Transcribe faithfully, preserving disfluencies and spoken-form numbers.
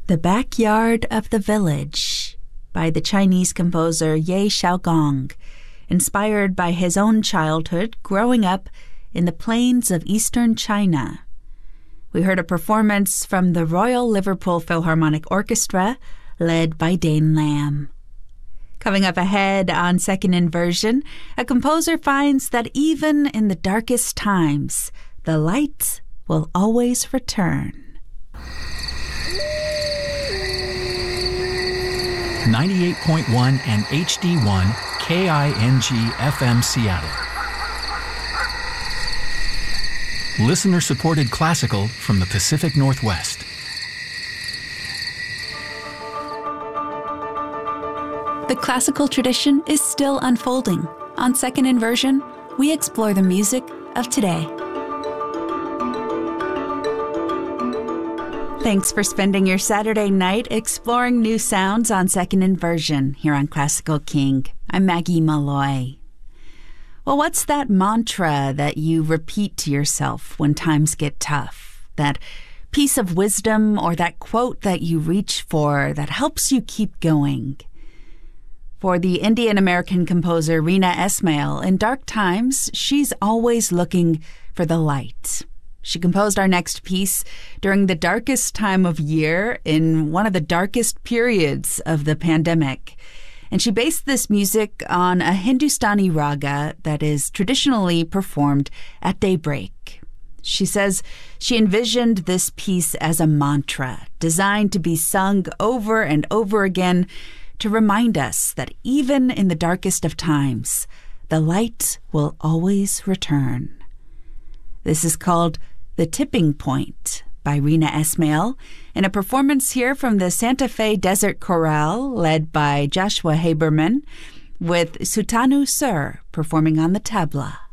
The Backyard of the Village by the Chinese composer Ye Xiaogong, inspired by his own childhood growing up in the plains of eastern China. We heard a performance from the Royal Liverpool Philharmonic Orchestra, led by Dane Lamb. Coming up ahead on Second Inversion, a composer finds that even in the darkest times, the light will always return. ninety-eight point one and H D one K I N G F M Seattle. Listener-supported classical from the Pacific Northwest. The classical tradition is still unfolding. On Second Inversion, we explore the music of today. Thanks for spending your Saturday night exploring new sounds on Second Inversion here on Classical King. I'm Maggie Malloy. Well, what's that mantra that you repeat to yourself when times get tough? That piece of wisdom or that quote that you reach for that helps you keep going? For the Indian-American composer Rina Ismail, in dark times, she's always looking for the light. She composed our next piece during the darkest time of year in one of the darkest periods of the pandemic. And she based this music on a Hindustani raga that is traditionally performed at daybreak. She says she envisioned this piece as a mantra designed to be sung over and over again to remind us that even in the darkest of times, the light will always return. This is called The Tipping Point by Rina Ismail, in a performance here from the Santa Fe Desert Chorale, led by Joshua Haberman, with Sutanu Sur performing on the tabla.